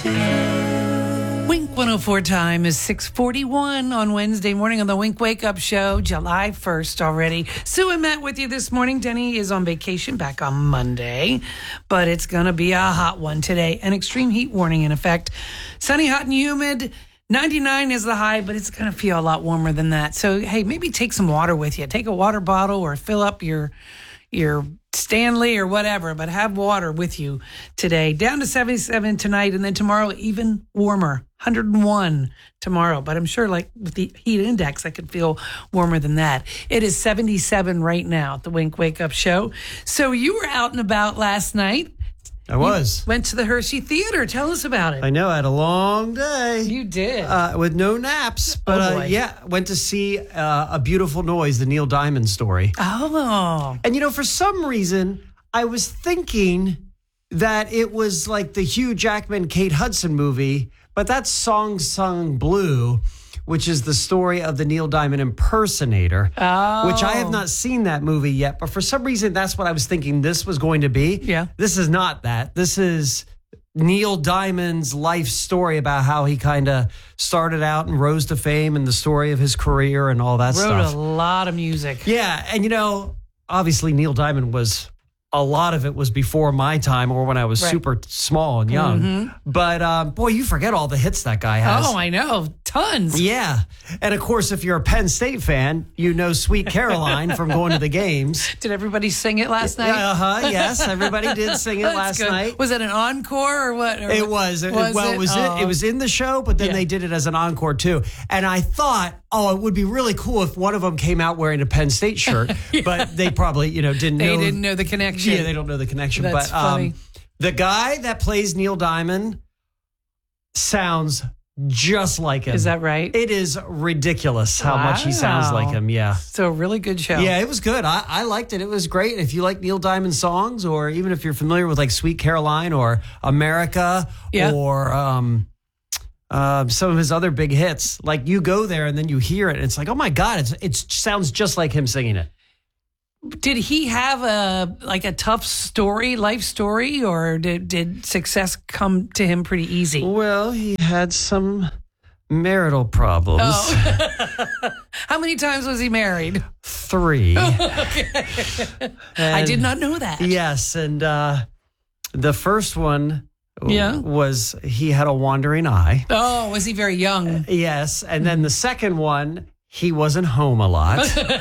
Wink 104 time is 6:41 on Wednesday morning on the Wink Wake Up Show, July 1st already. Sue and Matt with you this morning. Denny is on vacation back on Monday, but it's going to be a hot one today. An extreme heat warning in effect. Sunny, hot, and humid. 99 is the high, but it's going to feel a lot warmer than that. So, hey, maybe take some water with you. Take a water bottle or fill up your Stanley or whatever, but have water with you today. Down to 77 tonight, and then tomorrow even warmer, 101 tomorrow. But I'm sure like with the heat index, I could feel warmer than that. It is 77 right now at the Wink Wake Up Show. So you were out and about last night. I was. You went to the Hershey Theater. Tell us about it. I know. I had a long day. You did. With no naps. But went to see A Beautiful Noise, the Neil Diamond story. Oh. And, for some reason, I was thinking that it was like the Hugh Jackman, Kate Hudson movie, but that's Song Sung Blue, which is the story of the Neil Diamond impersonator, which I have not seen that movie yet. But for some reason, that's what I was thinking this was going to be. Yeah. This is not that. This is Neil Diamond's life story about how he kind of started out and rose to fame and the story of his career and all that stuff. Wrote a lot of music. Yeah. And, obviously Neil Diamond a lot of it was before my time or when I was super small and young. Mm-hmm. But, boy, you forget all the hits that guy has. Oh, I know. Tons. Yeah. And, of course, if you're a Penn State fan, you know Sweet Caroline from going to the games. Did everybody sing it last night? Yes, everybody did sing it last night. Was it an encore or what? It was. It was in the show, but then they did it as an encore, too. And I thought, it would be really cool if one of them came out wearing a Penn State shirt. But they probably, didn't know. They didn't know the connection. Yeah, they don't know the connection. That's funny. The guy that plays Neil Diamond sounds just like him. Is that right? It is ridiculous how much he sounds like him. Yeah. So a really good show. Yeah, it was good. I liked it. It was great. If you like Neil Diamond songs, or even if you're familiar with like Sweet Caroline or America or some of his other big hits, like you go there and then you hear it and it's like, oh my God, it sounds just like him singing it. Did he have a tough life story, or did success come to him pretty easy? Well, he had some marital problems. Oh. How many times was he married? 3. Okay. I did not know that. Yes, and the first one was he had a wandering eye. Oh, was he very young? Yes, and then the second one, he wasn't home a lot.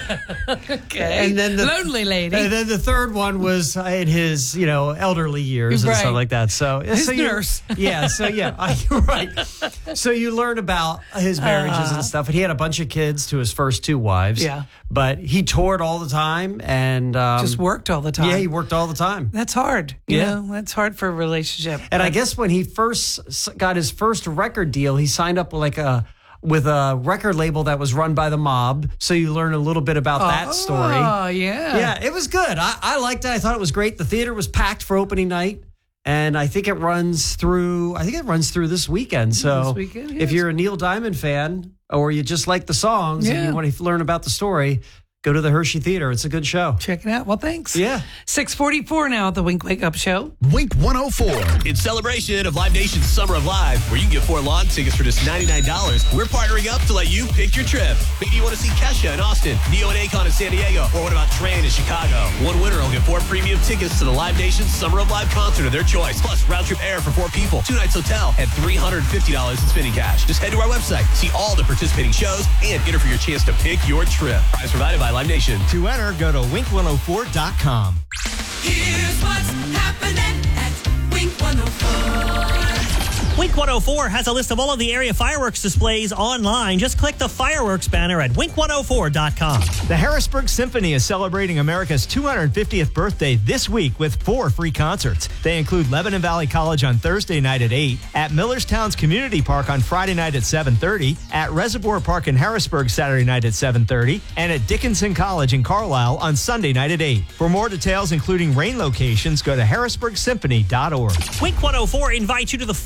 Okay. And then lonely lady. And then the third one was in his, elderly years and stuff like that. So his nurse. You're right. So you learn about his marriages and stuff. And he had a bunch of kids to his first 2 wives. Yeah. But he toured all the time and just worked all the time. Yeah, he worked all the time. That's hard. That's hard for a relationship. And I guess when he first got his first record deal, he signed up with a record label that was run by the mob. So you learn a little bit about that story. Oh, yeah. Yeah, it was good. I liked it. I thought it was great. The theater was packed for opening night. And I think it runs through this weekend. So if you're a Neil Diamond fan or you just like the songs and you want to learn about the story, go to the Hershey Theater. It's a good show. Check it out. Well, thanks. Yeah. 6:44 now at the Wink Wake Up Show. Wink 104. In celebration of Live Nation's Summer of Live, where you can get 4 lawn tickets for just $99, we're partnering up to let you pick your trip. Maybe you want to see Kesha in Austin, Neo and Akon in San Diego, or what about Tran in Chicago? One winner will get 4 premium tickets to the Live Nation's Summer of Live concert of their choice, plus round-trip air for 4 people, 2 nights hotel, and $350 in spending cash. Just head to our website, see all the participating shows, and enter for your chance to pick your trip. Prize provided by Live Nation. To enter, go to wink104.com. Here's what's happening at Wink 104. Wink 104 has a list of all of the area fireworks displays online. Just click the fireworks banner at wink104.com. The Harrisburg Symphony is celebrating America's 250th birthday this week with 4 free concerts. They include Lebanon Valley College on Thursday night at 8, at Millerstown's Community Park on Friday night at 7:30, at Reservoir Park in Harrisburg Saturday night at 7:30, and at Dickinson College in Carlisle on Sunday night at 8. For more details, including rain locations, go to harrisburgsymphony.org. Wink 104 invites you to the 4th of July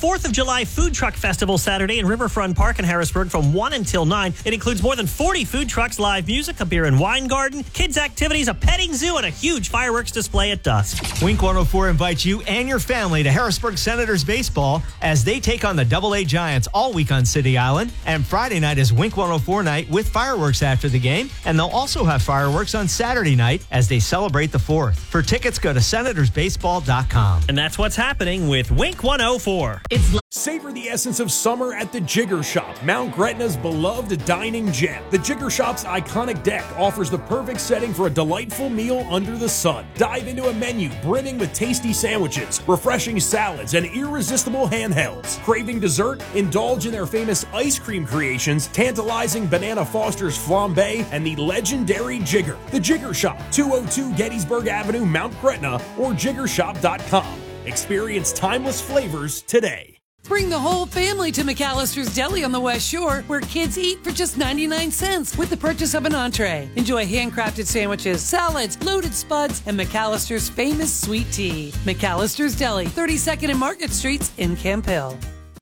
July Food Truck Festival Saturday in Riverfront Park in Harrisburg from 1 until 9. It includes more than 40 food trucks, live music, a beer and wine garden, kids' activities, a petting zoo, and a huge fireworks display at dusk. Wink 104 invites you and your family to Harrisburg Senators baseball as they take on the AA Giants all week on City Island. And Friday night is Wink 104 night with fireworks after the game. And they'll also have fireworks on Saturday night as they celebrate the 4th. For tickets, go to senatorsbaseball.com. And that's what's happening with Wink 104. Savor the essence of summer at the Jigger Shop, Mount Gretna's beloved dining gem. The Jigger Shop's iconic deck offers the perfect setting for a delightful meal under the sun. Dive into a menu brimming with tasty sandwiches, refreshing salads, and irresistible handhelds. Craving dessert? Indulge in their famous ice cream creations, tantalizing Banana Foster's flambe, and the legendary Jigger. The Jigger Shop, 202 Gettysburg Avenue, Mount Gretna, or jiggershop.com. Experience timeless flavors today. Bring the whole family to McAllister's Deli on the West Shore, where kids eat for just 99 cents with the purchase of an entree. Enjoy handcrafted sandwiches, salads, loaded spuds, and McAllister's famous sweet tea. McAllister's Deli, 32nd and Market Streets in Camp Hill.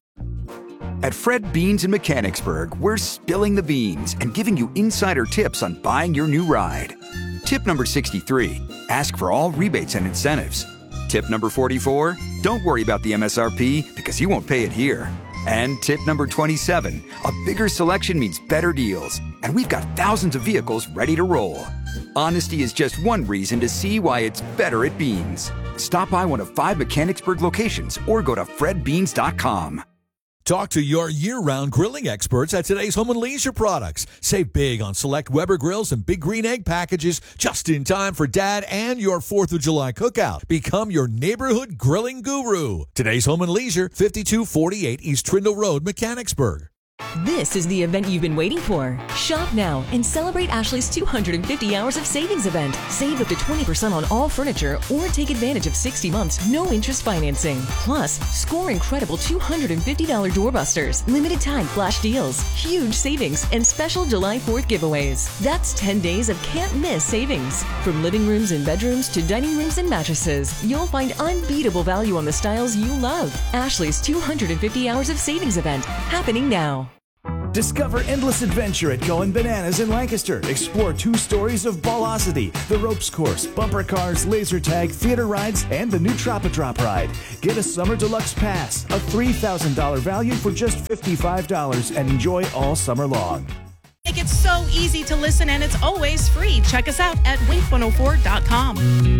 At Fred Beans in Mechanicsburg, we're spilling the beans and giving you insider tips on buying your new ride. Tip number 63, ask for all rebates and incentives. Tip number 44, don't worry about the MSRP because you won't pay it here. And tip number 27, a bigger selection means better deals. And we've got thousands of vehicles ready to roll. Honesty is just one reason to see why it's better at Beans. Stop by one of 5 Mechanicsburg locations or go to fredbeans.com. Talk to your year-round grilling experts at Today's Home and Leisure Products. Save big on select Weber grills and Big Green Egg packages just in time for Dad and your 4th of July cookout. Become your neighborhood grilling guru. Today's Home and Leisure, 5248 East Trindle Road, Mechanicsburg. This is the event you've been waiting for. Shop now and celebrate Ashley's 250 hours of savings event. Save up to 20% on all furniture or take advantage of 60 months, no interest financing. Plus, score incredible $250 doorbusters, limited time flash deals, huge savings, and special July 4th giveaways. That's 10 days of can't miss savings. From living rooms and bedrooms to dining rooms and mattresses, you'll find unbeatable value on the styles you love. Ashley's 250 hours of savings event happening now. Discover endless adventure at Going Bananas in Lancaster. Explore 2 stories of Ballosity, the ropes course, bumper cars, laser tag, theater rides, and the new Trop-a-Drop ride. Get a Summer Deluxe Pass, a $3,000 value for just $55, and enjoy all summer long. Make it so easy to listen, and it's always free. Check us out at wink104.com.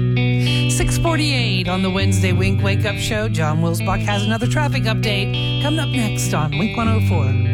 6:48 on the Wednesday Wink Wake Up Show. John Wilsbach has another traffic update coming up next on Wink 104.